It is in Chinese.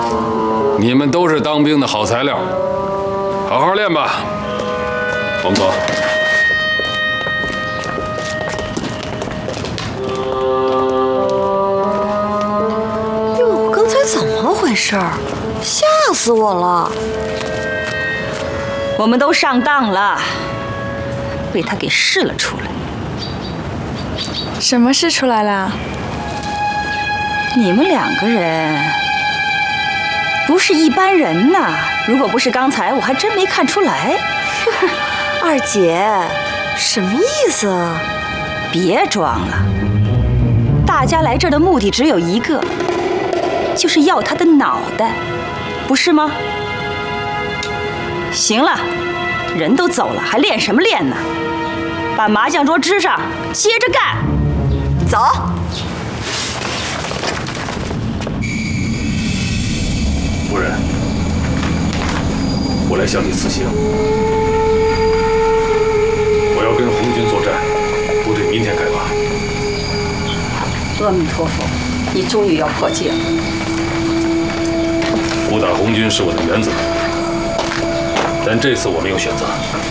你们都是当兵的好材料，好好练吧。我们走。 哟，刚才怎么回事？吓死我了！ 我们都上当了，被他给试了出来。 什么事出来了？ 你们2个人不是一般人呐！如果不是刚才，我还真没看出来。 二姐，什么意思啊？ 别装了，大家来这儿的目的只有一个，就是要他的脑袋，不是吗？行了，人都走了，还练什么练呢？把麻将桌支上，接着干。 走。 夫人，我来向你辞行。我要跟红军作战，部队明天开拔。 阿弥陀佛，你终于要破戒了。 攻打红军是我的原则，但这次我没有选择。